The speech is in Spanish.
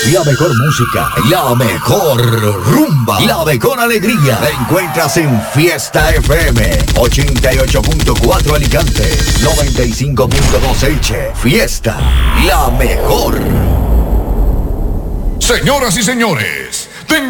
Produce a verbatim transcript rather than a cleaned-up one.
La mejor música, la mejor rumba, la mejor alegría. La encuentras en Fiesta F M. ochenta y ocho punto cuatro Alicante, noventa y cinco punto dos Elche. Fiesta, la mejor. Señoras y señores,